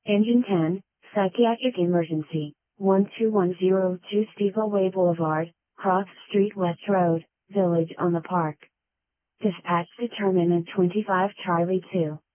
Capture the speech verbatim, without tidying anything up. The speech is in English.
Engine ten, Psychiatric Emergency, one two one zero two Steepleway Boulevard, Cross Street West Road, Village on the Park. Dispatch determinant twenty-five Charlie two.